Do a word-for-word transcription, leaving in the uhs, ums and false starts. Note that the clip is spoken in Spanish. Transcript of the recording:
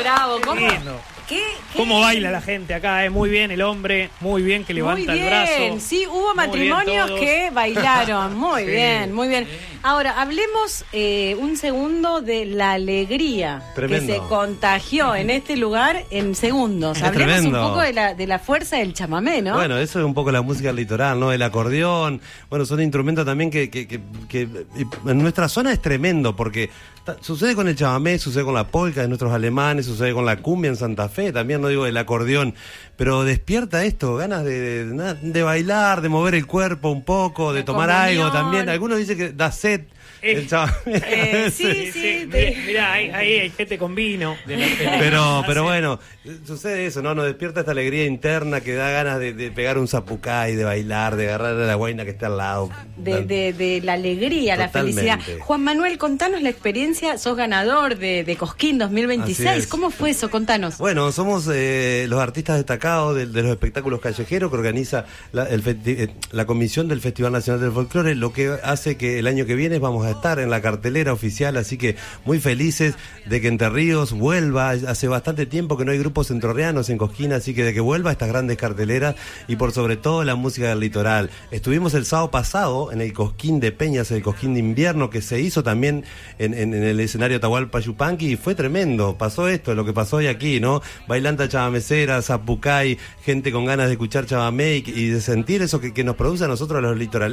bravo. ¿Cómo? Lindo. ¿Qué, qué? ¿Cómo baila la gente acá? Eh? Muy bien el hombre, muy bien que levanta muy bien. el brazo. Sí, hubo matrimonios que bailaron. Muy sí. bien, muy bien. Ahora, hablemos eh, un segundo de la alegría Tremendo. que se contagió en este lugar en segundos. Es Hablemos tremendo. un poco de la, de la fuerza del chamamé, ¿no? Bueno, eso es un poco la música del litoral, ¿no? El acordeón. Bueno, son instrumentos también que, que, que, que en nuestra zona es tremendo porque ta, sucede con el chamamé, sucede con la polca de nuestros alemanes, sucede con la cumbia en Santa Fe, también no digo el acordeón, pero despierta esto, ganas de, de, de bailar, de mover el cuerpo un poco, de La tomar comunión. algo también. Algunos dicen que da sed. El chamamé. Eh, sí, sí, Sí, te- mirá, mirá, ahí, ahí hay gente con vino. Pero, pero bueno, sucede eso, ¿no? Nos despierta esta alegría interna que da ganas de, de pegar un zapucay, de bailar, de agarrar a la guaina que está al lado. De, de, de la alegría, Totalmente. la felicidad. Juan Manuel, contanos la experiencia. Sos ganador de, de Cosquín dos mil veintiséis. Así es. ¿Cómo fue eso? Contanos. Bueno, somos eh, los artistas destacados de, de los espectáculos callejeros que organiza la, el festi- eh, la Comisión del Festival Nacional del Folclore, lo que hace que el año que viene vamos a estar en la cartelera oficial, así que muy felices de que Entre Ríos vuelva. Hace bastante tiempo que no hay grupos entrerrianos en Cosquín, así que de que vuelva estas grandes carteleras y por sobre todo la música del litoral. Estuvimos el sábado pasado en el Cosquín de Peñas, el Cosquín de invierno, que se hizo también en, en, en el escenario Atahualpa Yupanqui y fue tremendo. Pasó esto, lo que pasó hoy aquí, ¿no? Bailanta chavamecera, zapucay, gente con ganas de escuchar chamamé y, y de sentir eso que, que nos produce a nosotros los litoraleños.